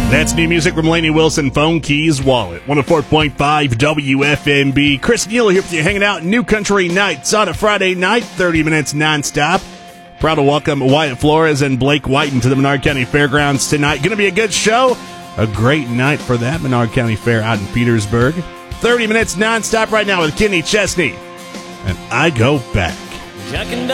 That's new music from Lainey Wilson, Phone Keys Wallet. 104.5 WFMB. Chris Neal here with you, hanging out New Country Nights on a Friday night, 30 minutes nonstop. Proud to welcome Wyatt Flores and Blake Whiten to the Menard County Fairgrounds tonight. Going to be a good show. A great night for that Menard County Fair out in Petersburg. 30 minutes nonstop right now with Kenny Chesney. And I Go Back.